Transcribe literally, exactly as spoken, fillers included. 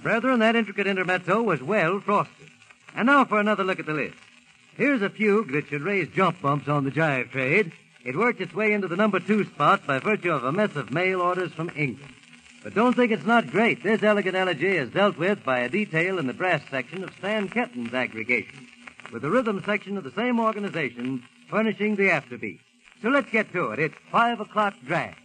Brethren, that intricate intermezzo was well frosted. And now for another look at the list. Here's a fugue that should raise jump bumps on the jive trade. It worked its way into the number two spot by virtue of a mess of mail orders from England. But don't think it's not great. This elegant elegy is dealt with by a detail in the brass section of Stan Kenton's aggregation, with the rhythm section of the same organization furnishing the afterbeat. So let's get to it. It's Five O'Clock Drag.